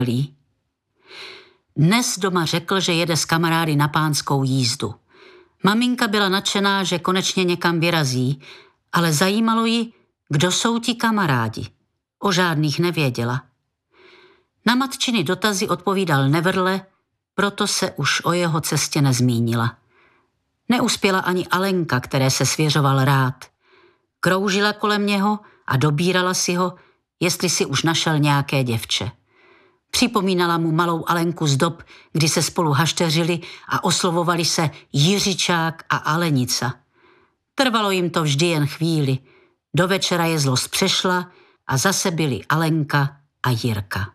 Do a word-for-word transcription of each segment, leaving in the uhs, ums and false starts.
Dnes doma řekl, že jede s kamarády na pánskou jízdu. Maminka byla nadšená, že konečně někam vyrazí, ale zajímalo ji, kdo jsou ti kamarádi. O žádných nevěděla. Na matčiny dotazy odpovídal nevrle, proto se už o jeho cestě nezmínila. Neuspěla ani Alenka, které se svěřoval rád. Kroužila kolem něho a dobírala si ho, jestli si už našel nějaké děvče. Připomínala mu malou Alenku z dob, kdy se spolu hašteřili a oslovovali se Jiřičák a Alenica. Trvalo jim to vždy jen chvíli. Do večera je zlost přešla a zase byli Alenka a Jirka.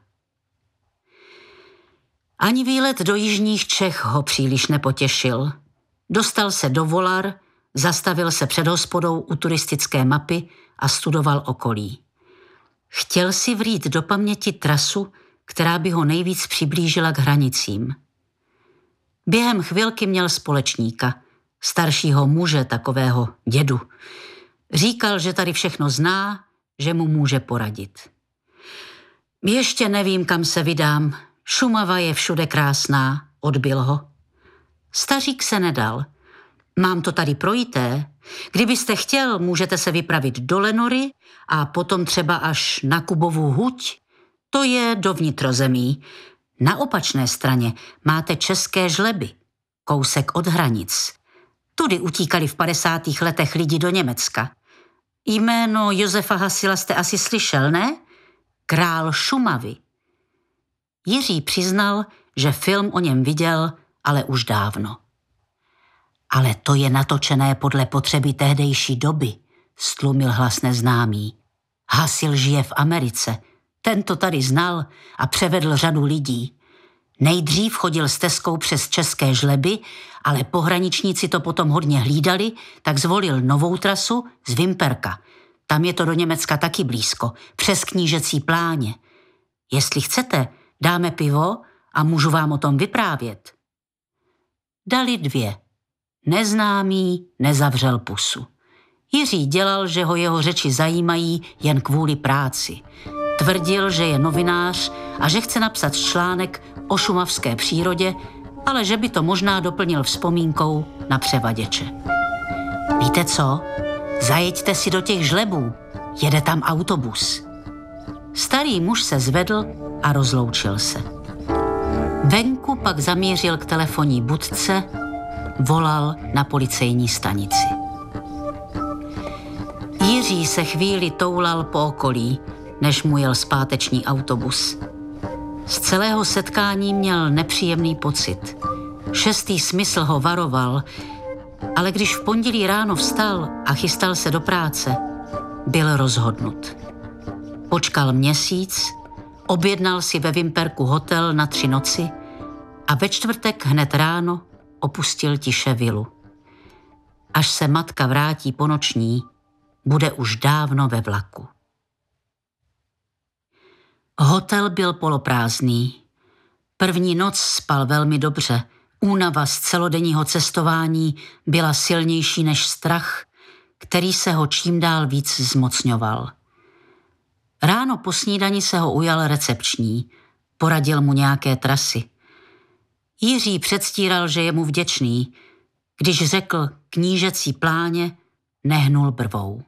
Ani výlet do jižních Čech ho příliš nepotěšil. Dostal se do Volar, zastavil se před hospodou u turistické mapy a studoval okolí. Chtěl si vrít do paměti trasu, která by ho nejvíc přiblížila k hranicím. Během chvilky měl společníka, staršího muže, takového dědu. Říkal, že tady všechno zná, že mu může poradit. Ještě nevím, kam se vydám. Šumava je všude krásná, odbil ho. Stařík se nedal. Mám to tady projité. Kdybyste chtěl, můžete se vypravit do Lenory a potom třeba až na Kubovu huť. To je do vnitrozemí. Na opačné straně máte České Žleby, kousek od hranic. Tudy utíkali v padesátých letech lidi do Německa. Jméno Josefa Hasila jste asi slyšel, ne? Král Šumavy. Jiří přiznal, že film o něm viděl, ale už dávno. Ale to je natočené podle potřeby tehdejší doby, stlumil hlas neznámý. Hasil žije v Americe. Ten to tady znal a převedl řadu lidí. Nejdřív chodil stezkou přes České Žleby, ale pohraničníci to potom hodně hlídali, tak zvolil novou trasu z Vimperka. Tam je to do Německa taky blízko, přes Knížecí Pláně. Jestli chcete, dáme pivo a můžu vám o tom vyprávět. Dali dvě. Neznámý nezavřel pusu. Jiří dělal, že ho jeho řeči zajímají jen kvůli práci. Tvrdil, že je novinář a že chce napsat článek o šumavské přírodě, ale že by to možná doplnil vzpomínkou na převaděče. Víte co? Zajeďte si do těch Žlebů, jede tam autobus. Starý muž se zvedl a rozloučil se. Venku pak zamířil k telefonní budce, volal na policejní stanici. Jiří se chvíli toulal po okolí, než mu jel zpáteční autobus. Z celého setkání měl nepříjemný pocit. Šestý smysl ho varoval, ale když v pondělí ráno vstal a chystal se do práce, byl rozhodnut. Počkal měsíc, objednal si ve Vimperku hotel na tři noci a ve čtvrtek hned ráno opustil tiše vilu. Až se matka vrátí po noční, bude už dávno ve vlaku. Hotel byl poloprázdný. První noc spal velmi dobře. Únava z celodenního cestování byla silnější než strach, který se ho čím dál víc zmocňoval. Ráno po snídani se ho ujal recepční. Poradil mu nějaké trasy. Jiří předstíral, že je mu vděčný. Když řekl Knížecí Pláně, nehnul brvou.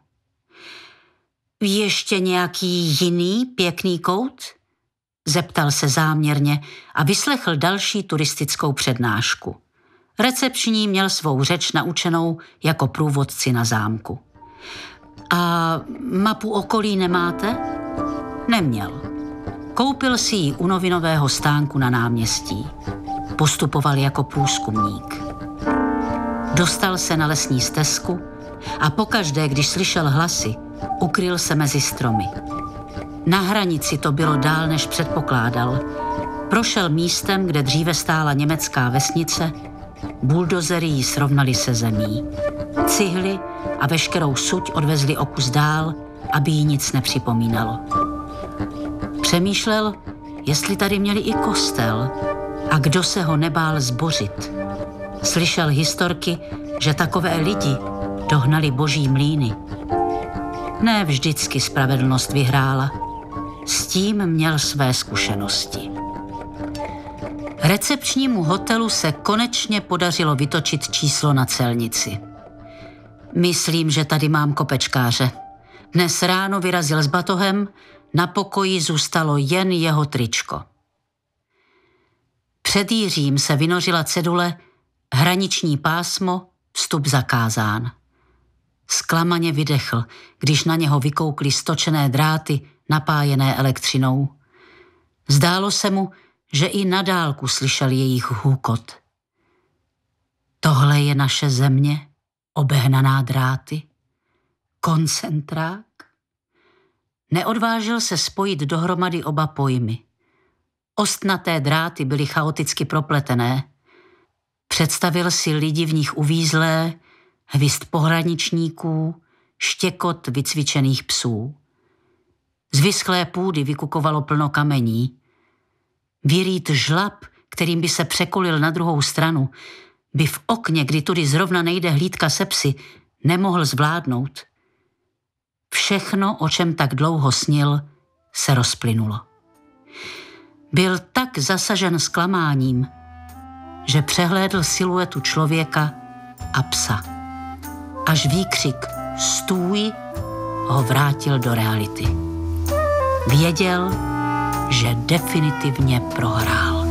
Ještě nějaký jiný pěkný kout? Zeptal se záměrně a vyslechl další turistickou přednášku. Recepční měl svou řeč naučenou jako průvodci na zámku. A mapu okolí nemáte? Neměl. Koupil si ji u novinového stánku na náměstí. Postupoval jako průzkumník. Dostal se na lesní stezku a pokaždé, když slyšel hlasy, ukryl se mezi stromy. Na hranici to bylo dál, než předpokládal. Prošel místem, kde dříve stála německá vesnice, buldozery ji srovnali se zemí. Cihly a veškerou suť odvezli o kus dál, aby jí nic nepřipomínalo. Přemýšlel, jestli tady měli i kostel a kdo se ho nebál zbořit. Slyšel historky, že takové lidi dohnali boží mlýny. Ne vždycky spravedlnost vyhrála. S tím měl své zkušenosti. Recepčnímu hotelu se konečně podařilo vytočit číslo na celnici. Myslím, že tady mám kopečkáře. Dnes ráno vyrazil s batohem, na pokoji zůstalo jen jeho tričko. Před Jiřím se vynořila cedule hraniční pásmo, vstup zakázán. Zklamaně vydechl, když na něho vykoukly stočené dráty napájené elektřinou. Zdálo se mu, že i na dálku slyšel jejich hůkot. Tohle je naše země, obehnaná dráty, koncentrák. Neodvážil se spojit dohromady oba pojmy. Ostnaté dráty byly chaoticky propletené. Představil si lidi v nich uvízlé, hvizd pohraničníků, štěkot vycvičených psů. Z vyschlé půdy vykukovalo plno kamení. Vyrýt žlab, kterým by se překolil na druhou stranu, by v okně, kdy tudy zrovna nejde hlídka se psy, nemohl zvládnout. Všechno, o čem tak dlouho snil, se rozplynulo. Byl tak zasažen zklamáním, že přehlédl siluetu člověka a psa. Až výkřik "Stůj!" ho vrátil do reality. Věděl, že definitivně prohrál.